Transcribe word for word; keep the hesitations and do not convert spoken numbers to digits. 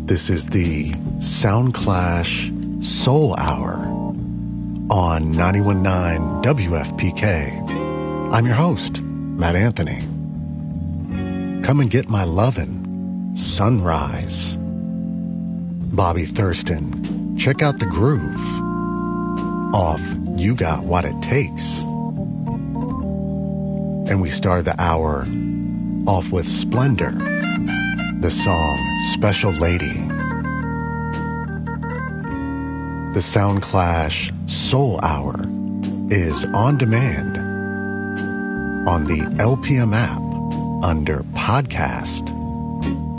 This is the Soundclash Soul Hour on ninety-one point nine W F P K. I'm your host, Matt Anthony. Come and get my lovin', Sunrise. Bobby Thurston, check out the groove off You Got What It Takes. And we started the hour off with Splendor, the song Special Lady. The Soundclash Soul Hour is on demand on the L P M app under Podcast.